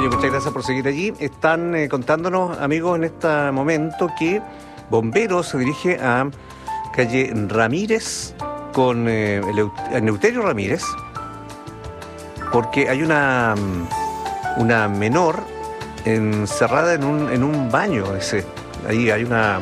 Oye, muchas gracias por seguir allí. Están contándonos, amigos, en este momento que Bomberos se dirige a calle Ramírez con Eleuterio Ramírez, porque hay una menor encerrada en un baño. Ahí hay una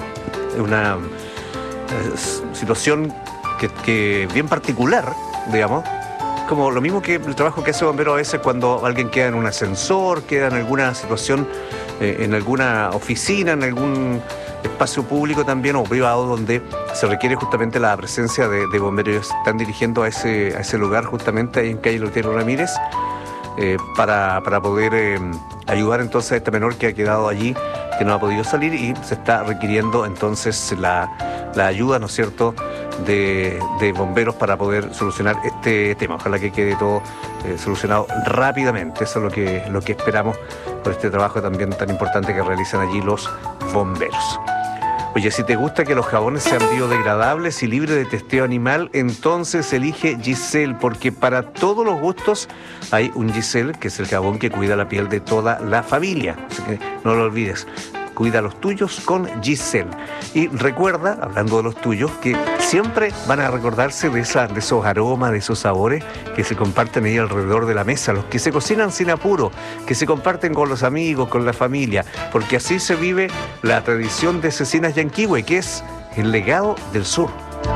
situación que bien particular, digamos. Como lo mismo que el trabajo que hace Bombero a veces cuando alguien queda en un ascensor, queda en alguna situación, en alguna oficina, en algún espacio público también o privado donde se requiere justamente la presencia de bomberos. Ellos están dirigiendo a ese lugar justamente ahí en calle Eleuterio Ramírez para poder ayudar entonces a este menor que ha quedado allí, que no ha podido salir, y se está requiriendo entonces la ayuda, ¿no es cierto?, de bomberos para poder solucionar este tema. Ojalá que quede todo solucionado rápidamente. Eso es lo que esperamos por este trabajo también tan importante que realizan allí los bomberos. Oye, si te gusta que los jabones sean biodegradables y libres de testeo animal, entonces elige Giselle, porque para todos los gustos hay un Giselle, que es el jabón que cuida la piel de toda la familia. Así que no lo olvides. Cuida los tuyos con Giselle. Y recuerda, hablando de los tuyos, que siempre van a recordarse de esos aromas, de esos sabores que se comparten ahí alrededor de la mesa, los que se cocinan sin apuro, que se comparten con los amigos, con la familia, porque así se vive la tradición de Cecinas Yanquihue, que es el legado del sur.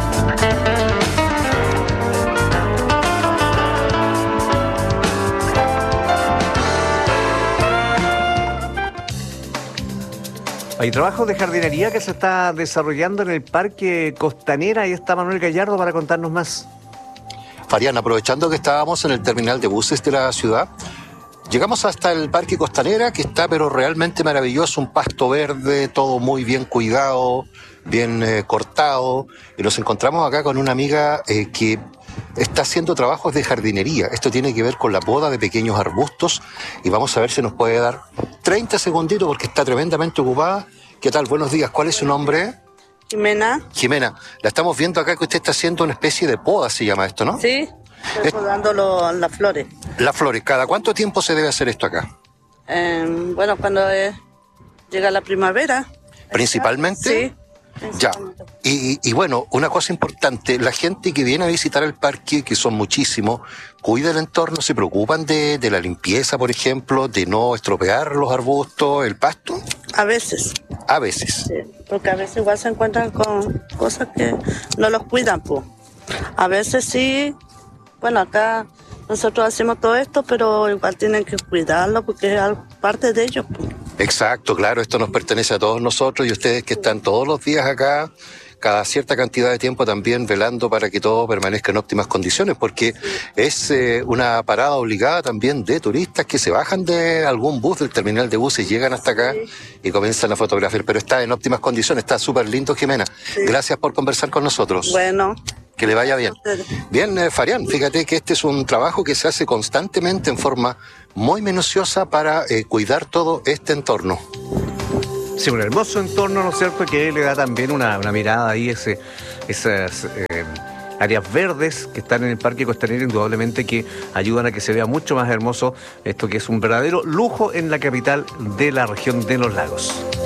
Hay trabajo de jardinería que se está desarrollando en el Parque Costanera. Ahí está Manuel Gallardo para contarnos más. Farian, aprovechando que estábamos en el terminal de buses de la ciudad, llegamos hasta el Parque Costanera, que está pero realmente maravilloso, un pasto verde, todo muy bien cuidado, bien cortado, y nos encontramos acá con una amiga que está haciendo trabajos de jardinería. Esto tiene que ver con la poda de pequeños arbustos, y vamos a ver si nos puede dar 30 segunditos porque está tremendamente ocupada. ¿Qué tal? Buenos días. ¿Cuál es su nombre? Jimena. Jimena, la estamos viendo acá que usted está haciendo una especie de poda, se llama esto, ¿no? Sí, estoy podando las flores. Las flores. ¿Cada cuánto tiempo se debe hacer esto acá? Bueno, cuando llega la primavera. ¿Principalmente? Sí. Ya. Y bueno, una cosa importante, la gente que viene a visitar el parque, que son muchísimos, cuida el entorno, se preocupan de la limpieza, por ejemplo, de no estropear los arbustos, el pasto. A veces. A veces. Sí, porque a veces igual se encuentran con cosas que no los cuidan, pues. A veces sí. Bueno, acá nosotros hacemos todo esto, pero igual tienen que cuidarlo porque es parte de ellos, pues. Exacto, claro, esto nos pertenece a todos nosotros y ustedes que están todos los días acá, cada cierta cantidad de tiempo también velando para que todo permanezca en óptimas condiciones, porque es una parada obligada también de turistas que se bajan de algún bus del terminal de buses, llegan hasta acá y comienzan a fotografiar, pero está en óptimas condiciones, está súper lindo, Jimena. Sí. Gracias por conversar con nosotros. Bueno. Que le vaya bien. Bien, Farian, fíjate que este es un trabajo que se hace constantemente en forma muy minuciosa para cuidar todo este entorno. Sí, un hermoso entorno, ¿no es cierto?, que le da también una mirada ahí, esas áreas verdes que están en el Parque Costanera, indudablemente que ayudan a que se vea mucho más hermoso esto que es un verdadero lujo en la capital de la región de los lagos.